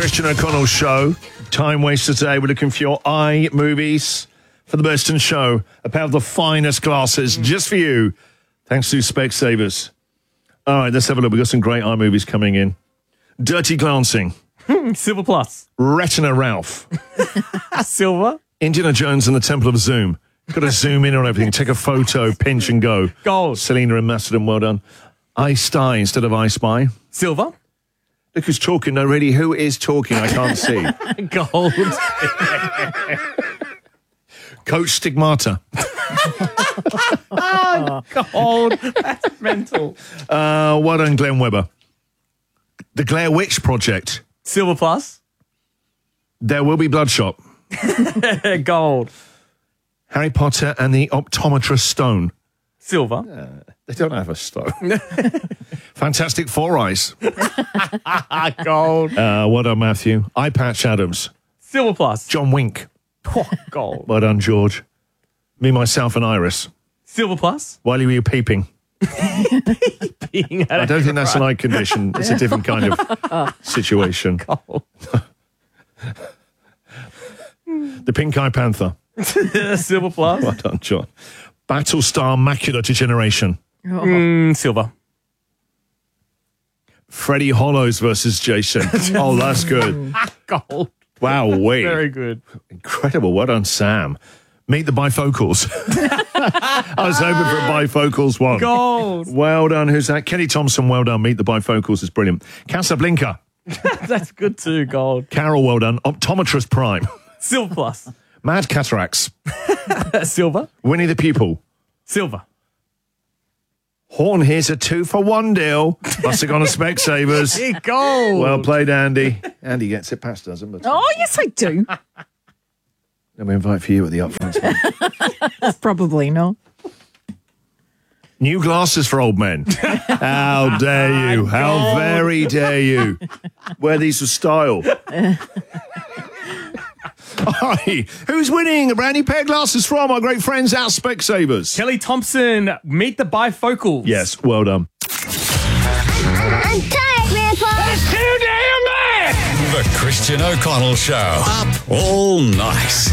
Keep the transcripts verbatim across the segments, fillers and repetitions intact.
Christian O'Connell Show. Time waster today. We're looking for your eye movies for the Burston Show. A pair of the finest glasses just for you. Thanks to Specsavers. All right, let's have a look. We've got some great eye movies coming in. Dirty Glancing. Silver Plus. Retina Ralph. Silver. Indiana Jones and the Temple of Zoom. Got to zoom in on everything. Take a photo, pinch and go. Gold. Selena and Macedon, well done. I Spy instead of I Spy. Silver. Look who's talking. No, really, who is talking? I can't see. Gold. Coach Stigmata. Oh, gold. That's mental. Uh, well done, Glenn Webber. The Blair Witch Project. Silver Plus. There Will Be Bloodshot. Gold. Harry Potter and the Optometrist Stone. Silver. Uh, they don't have a stone. Fantastic Four Eyes. Gold. Uh, well done, Matthew. Eye Patch Adams. Silver Plus. John Wink. Oh, gold. Well done, George. Me, Myself and Iris. Silver Plus. While you were peeping. Being I don't think that's an eye condition. It's a different kind of situation. Gold. The Pink Eye Panther. Silver Plus. Well done, John. Battlestar Macular Degeneration. Oh. Mm, silver. Freddie Hollows versus Jason. Oh, that's good. Gold. Wow, wait. Very good. Incredible. Well done, Sam. Meet the Bifocals. I was hoping for a Bifocals one. Gold. Well done. Who's that? Kenny Thompson, well done. Meet the Bifocals is brilliant. Casablanca. That's good too, gold. Carol, well done. Optometrist Prime. Silver Plus. Mad Cataracts. Silver. Winnie the Pupil. Silver. Horn, here's a two for one deal. Must have gone to Specsavers. Hey, gold. Well played, Andy. Andy gets it, Pass doesn't. But Oh, yes, I do. let me invite for you at the upfront. Probably not. New glasses for old men. How dare you? How very dare you? Wear these with style. All right, who's winning a brand new pair of glasses from our great friends at Specsavers? Kelly Thompson, Meet the Bifocals. Yes, well done. I'm tired, Grandpa. That's too damn bad! The Christian O'Connell Show. Up all night.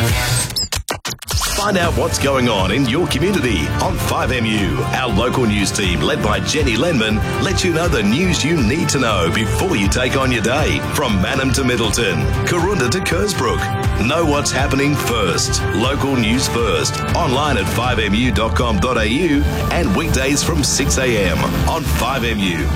Find out what's going on in your community on five M U. Our local news team, led by Jenny Lenman, lets you know the news you need to know before you take on your day. From Mannum to Middleton, Karoonda to Kersbrook. Know what's happening first. Local news first. Online at five m u dot com dot a u and weekdays from six a m on five M U.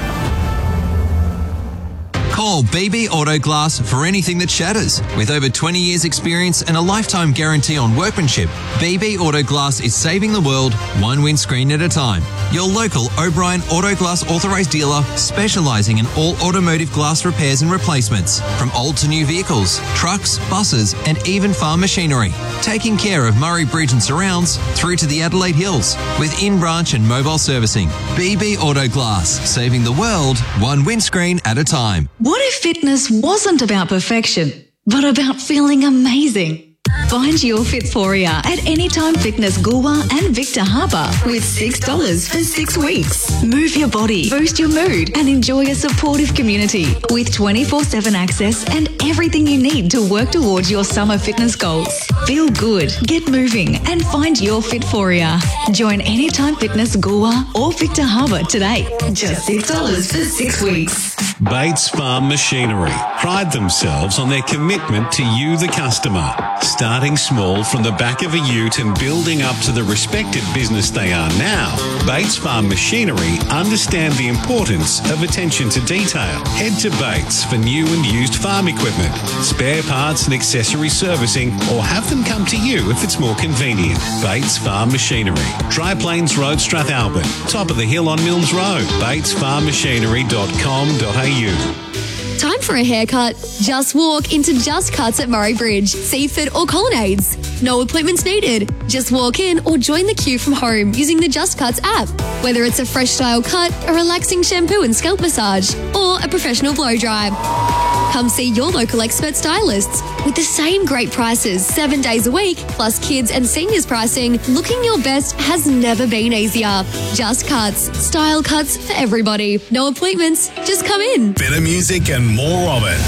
Call B B Auto Glass for anything that shatters. With over twenty years experience and a lifetime guarantee on workmanship, B B Auto Glass is saving the world one windscreen at a time. Your local O'Brien Auto Glass authorised dealer specialising in all automotive glass repairs and replacements, from old to new vehicles, trucks, buses and even farm machinery. Taking care of Murray Bridge and surrounds through to the Adelaide Hills with in-branch and mobile servicing. B B Auto Glass, saving the world one windscreen at a time. What if fitness wasn't about perfection, but about feeling amazing? Find your Fitforia at Anytime Fitness Goolwa and Victor Harbour with six dollars for six weeks. Move your body, boost your mood and enjoy a supportive community with twenty-four seven access and everything you need to work towards your summer fitness goals. Feel good, get moving and find your Fitforia. Join Anytime Fitness Goolwa or Victor Harbour today. Just six dollars for six weeks. Bates Farm Machinery pride themselves on their commitment to you, the customer. Starting small from the back of a ute and building up to the respected business they are now, Bates Farm Machinery understand the importance of attention to detail. Head to Bates for new and used farm equipment, spare parts and accessory servicing, or have them come to you if it's more convenient. Bates Farm Machinery, Dry Plains Road, Strathalbyn, top of the hill on Milnes Road, bates farm machinery dot com dot a u. Time for a haircut? Just walk into Just Cuts at Murray Bridge, Seaford or Colonnades. No appointments needed. Just walk in or join the queue from home using the Just Cuts app. Whether it's a fresh style cut, a relaxing shampoo and scalp massage, or a professional blow dry. Come see your local expert stylists. With the same great prices seven days a week, plus kids and seniors pricing, looking your best has never been easier. Just Cuts. Style cuts for everybody. No appointments. Just come in. Better music and more of it.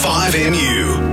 five M U.